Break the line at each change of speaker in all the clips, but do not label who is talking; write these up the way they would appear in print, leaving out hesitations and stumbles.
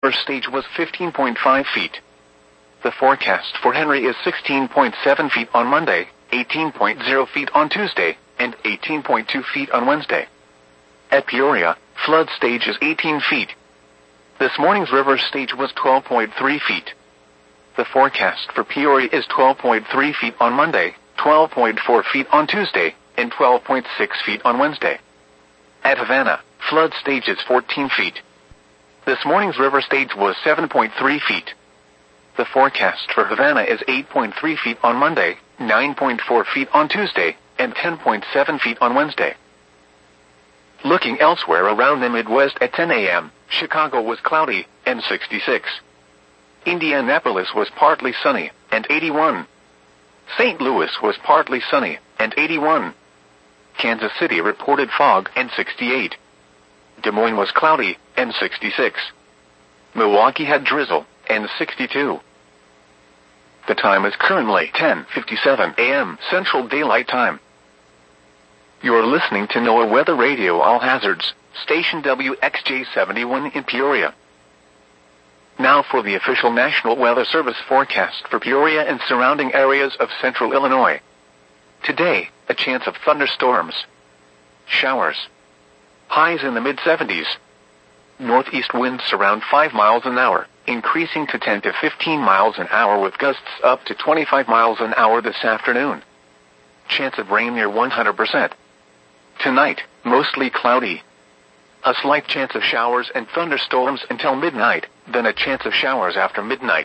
river stage was 15.5 feet. The forecast for Henry is 16.7 feet on Monday, 18.0 feet on Tuesday, and 18.2 feet on Wednesday. At Peoria, flood stage is 18 feet. This morning's river stage was 12.3 feet. The forecast for Peoria is 12.3 feet on Monday, 12.4 feet on Tuesday, and 12.6 feet on Wednesday. At Havana, flood stage is 14 feet. This morning's river stage was 7.3 feet. The forecast for Havana is 8.3 feet on Monday, 9.4 feet on Tuesday, and 10.7 feet on Wednesday. Looking elsewhere around the Midwest at 10 a.m., Chicago was cloudy, and 66. Indianapolis was partly sunny, and 81. St. Louis was partly sunny, and 81. Kansas City reported fog, and 68. Des Moines was cloudy, and 66. Milwaukee had drizzle, and 62. The time is currently 10:57 a.m. Central Daylight Time. You're listening to NOAA Weather Radio All Hazards, station WXJ71 in Peoria. Now for the official National Weather Service forecast for Peoria and surrounding areas of central Illinois. Today, a chance of thunderstorms. Showers. Highs in the mid-70s. Northeast winds around 5 miles an hour, increasing to 10 to 15 miles an hour with gusts up to 25 miles an hour this afternoon. Chance of rain near 100%. Tonight, mostly cloudy. A slight chance of showers and thunderstorms until midnight, then a chance of showers after midnight.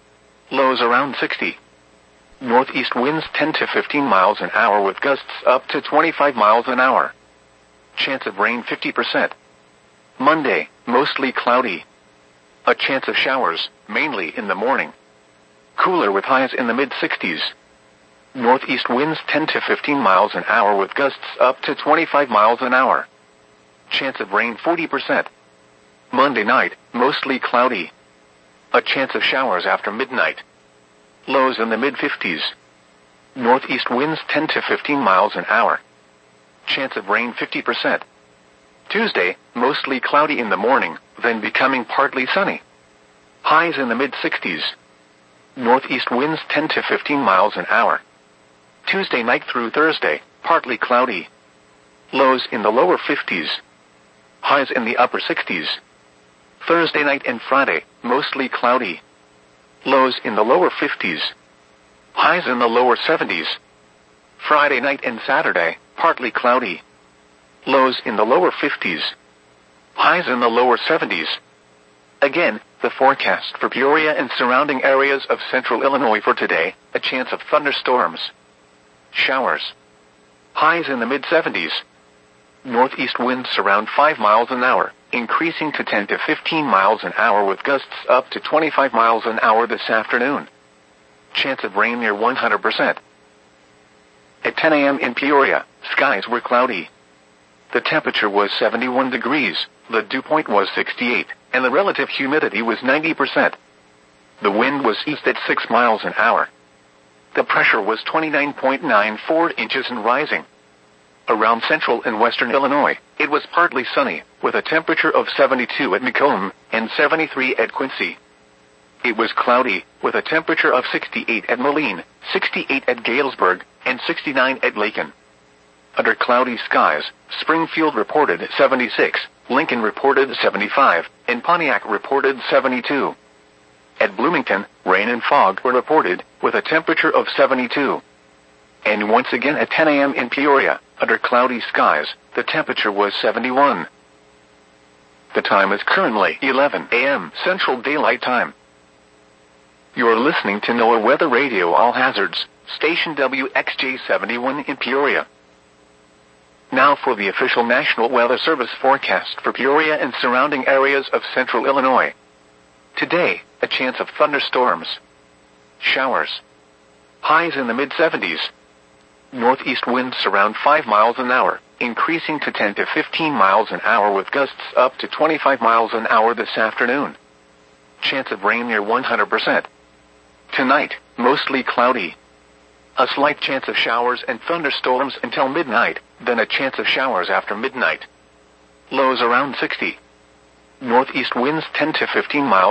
Lows around 60. Northeast winds 10 to 15 miles an hour with gusts up to 25 miles an hour. Chance of rain 50%. Monday, mostly cloudy. A chance of showers, mainly in the morning. Cooler with highs in the mid-60s. Northeast winds 10 to 15 miles an hour with gusts up to 25 miles an hour. Chance of rain 40%. Monday night, mostly cloudy. A chance of showers after midnight. Lows in the mid-50s. Northeast winds 10 to 15 miles an hour. Chance of rain 50%. Tuesday, mostly cloudy in the morning, then becoming partly sunny. Highs in the mid-60s. Northeast winds 10 to 15 miles an hour. Tuesday night through Thursday, partly cloudy. Lows in the lower 50s. Highs in the upper 60s. Thursday night and Friday, mostly cloudy. Lows in the lower 50s. Highs in the lower 70s. Friday night and Saturday, partly cloudy. Lows in the lower 50s. Highs in the lower 70s. Again, the forecast for Peoria and surrounding areas of central Illinois for today, a chance of thunderstorms. Showers. Highs in the mid-70s. Northeast winds around 5 miles an hour, increasing to 10 to 15 miles an hour with gusts up to 25 miles an hour this afternoon. Chance of rain near 100%. At 10 a.m. in Peoria, skies were cloudy. The temperature was 71 degrees, the dew point was 68, and the relative humidity was 90%. The wind was east at 6 miles an hour. The pressure was 29.94 inches and rising. Around central and western Illinois, it was partly sunny, with a temperature of 72 at Macomb and 73 at Quincy. It was cloudy, with a temperature of 68 at Moline, 68 at Galesburg, and 69 at Lakin. Under cloudy skies, Springfield reported 76, Lincoln reported 75, and Pontiac reported 72. At Bloomington, rain and fog were reported, with a temperature of 72. And once again at 10 a.m. in Peoria, under cloudy skies, the temperature was 71. The time is currently 11 a.m. Central Daylight Time. You're listening to NOAA Weather Radio All Hazards, station WXJ71 in Peoria. Now for the official National Weather Service forecast for Peoria and surrounding areas of central Illinois. Today, a chance of thunderstorms. Showers. Highs in the mid-70s. Northeast winds around 5 miles an hour, increasing to 10 to 15 miles an hour with gusts up to 25 miles an hour this afternoon. Chance of rain near 100%. Tonight, mostly cloudy. A slight chance of showers and thunderstorms until midnight, then a chance of showers after midnight. Lows around 60. Northeast winds 10 to 15 miles